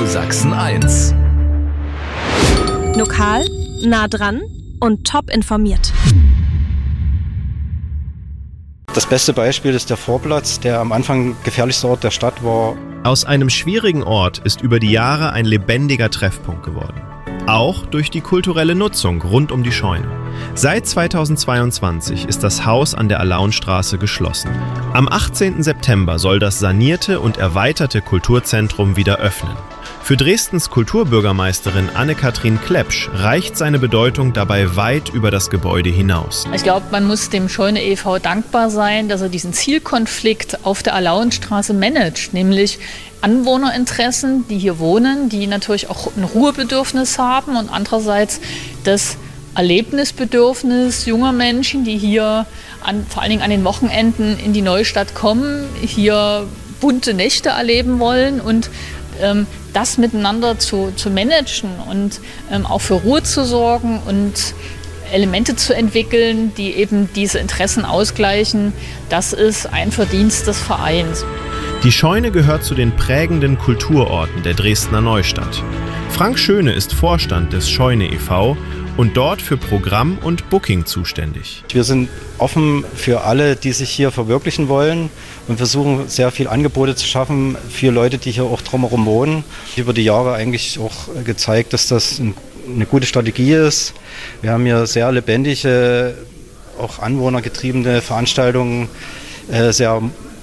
Radio Sachsen 1. Lokal, nah dran und top informiert. Das beste Beispiel ist der Vorplatz, der am Anfang gefährlichste Ort der Stadt war. Aus einem schwierigen Ort ist über die Jahre ein lebendiger Treffpunkt geworden. Auch durch die kulturelle Nutzung rund um die Scheune. Seit 2022 ist das Haus an der Alaunstraße geschlossen. Am 18. September soll das sanierte und erweiterte Kulturzentrum wieder öffnen. Für Dresdens Kulturbürgermeisterin Anne-Kathrin Klepsch reicht seine Bedeutung dabei weit über das Gebäude hinaus. Ich glaube, man muss dem Scheune e.V. dankbar sein, dass er diesen Zielkonflikt auf der Alaunstraße managt, nämlich Anwohnerinteressen, die hier wohnen, die natürlich auch ein Ruhebedürfnis haben und andererseits das Erlebnisbedürfnis junger Menschen, die hier vor allen Dingen an den Wochenenden in die Neustadt kommen, hier bunte Nächte erleben wollen und das miteinander zu managen und auch für Ruhe zu sorgen und Elemente zu entwickeln, die eben diese Interessen ausgleichen, das ist ein Verdienst des Vereins. Die Scheune gehört zu den prägenden Kulturorten der Dresdner Neustadt. Frank Schöne ist Vorstand des Scheune e.V. und dort für Programm und Booking zuständig. Wir sind offen für alle, die sich hier verwirklichen wollen und versuchen sehr viel Angebote zu schaffen für Leute, die hier auch drumherum wohnen. Über die Jahre eigentlich auch gezeigt, dass das eine gute Strategie ist. Wir haben hier sehr lebendige, auch anwohnergetriebene Veranstaltungen, sehr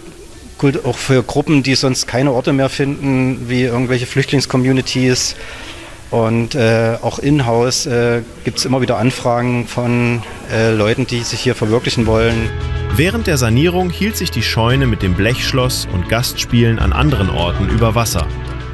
gut auch für Gruppen, die sonst keine Orte mehr finden, wie irgendwelche Flüchtlingscommunities. Und auch in-house gibt es immer wieder Anfragen von Leuten, die sich hier verwirklichen wollen. Während der Sanierung hielt sich die Scheune mit dem Blechschloss und Gastspielen an anderen Orten über Wasser.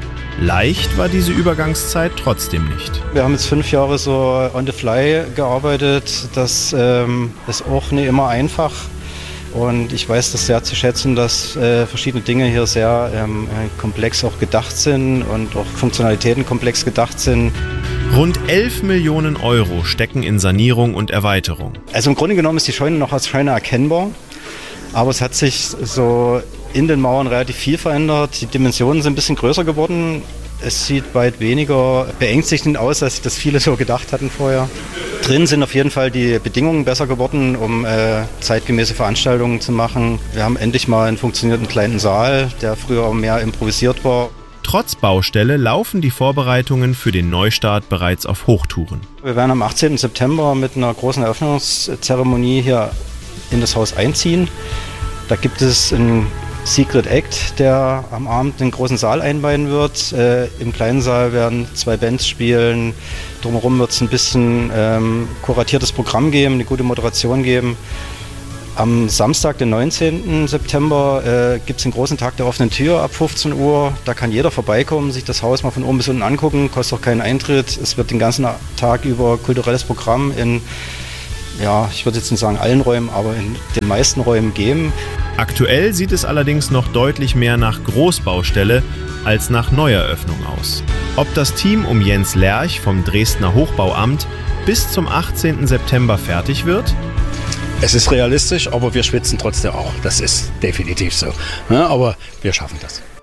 Leicht war diese Übergangszeit trotzdem nicht. Wir haben jetzt 5 Jahre so on the fly gearbeitet. Das ist auch nicht immer einfach. Und ich weiß das sehr zu schätzen, dass verschiedene Dinge hier sehr komplex auch gedacht sind und auch Funktionalitäten komplex gedacht sind. Rund 11 Millionen Euro stecken in Sanierung und Erweiterung. Also im Grunde genommen ist die Scheune noch als Scheune erkennbar, aber es hat sich so in den Mauern relativ viel verändert. Die Dimensionen sind ein bisschen größer geworden. Es sieht weit weniger beängstigend aus, als das viele so gedacht hatten vorher. Drin sind auf jeden Fall die Bedingungen besser geworden, um zeitgemäße Veranstaltungen zu machen. Wir haben endlich mal einen funktionierenden kleinen Saal, der früher mehr improvisiert war. Trotz Baustelle laufen die Vorbereitungen für den Neustart bereits auf Hochtouren. Wir werden am 18. September mit einer großen Eröffnungszeremonie hier in das Haus einziehen. Da gibt es einen Secret Act, der am Abend den großen Saal einweihen wird. Im kleinen Saal werden 2 Bands spielen. Drumherum wird es ein bisschen kuratiertes Programm geben, eine gute Moderation geben. Am Samstag, den 19. September, gibt es den großen Tag der offenen Tür ab 15 Uhr. Da kann jeder vorbeikommen, sich das Haus mal von oben bis unten angucken, kostet auch keinen Eintritt. Es wird den ganzen Tag über kulturelles Programm in, ja, ich würde jetzt nicht sagen allen Räumen, aber in den meisten Räumen geben. Aktuell sieht es allerdings noch deutlich mehr nach Großbaustelle als nach Neueröffnung aus. Ob das Team um Jens Lerch vom Dresdner Hochbauamt bis zum 18. September fertig wird? Es ist realistisch, aber wir schwitzen trotzdem auch. Das ist definitiv so. Ja, aber wir schaffen das.